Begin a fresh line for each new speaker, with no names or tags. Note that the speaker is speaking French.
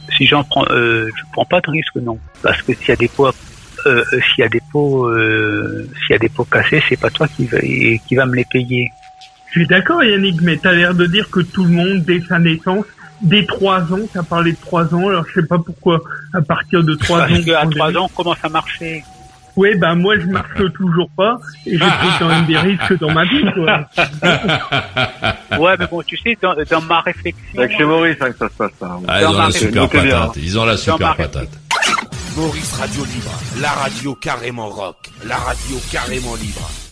Si je prends pas de risque, non. Parce que s'il y a des pots cassés, c'est pas toi qui va me les payer.
Je suis d'accord, Yannick, mais t'as l'air de dire que tout le monde, dès sa naissance, dès 3 ans, t'as parlé de 3 ans, alors je sais pas pourquoi, à partir de 3 ans...
Parce qu'à 3 ans, on commence à marcher.
Ouais, moi je marche toujours pas, et j'ai pris quand même des risques dans ma vie, quoi.
Ouais, mais bon, tu sais, dans ma réflexion...
C'est chez Maurice, que ça se passe, ça.
Ils ont la super patate. Ils ont la super patate.
Maurice Radio Libre, la radio carrément rock, la radio carrément libre.